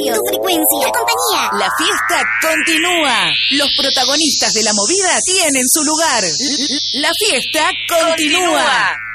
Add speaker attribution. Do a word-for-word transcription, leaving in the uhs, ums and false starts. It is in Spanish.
Speaker 1: horarios, tu frecuencia, tu compañía.
Speaker 2: La fiesta continúa. Los protagonistas de la movida tienen su lugar. La fiesta continúa.